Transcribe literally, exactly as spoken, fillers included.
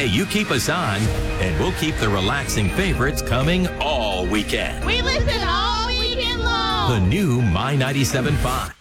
Hey, you keep us on, and we'll keep the relaxing favorites coming all weekend. We listen all weekend long. The new My ninety-seven point five.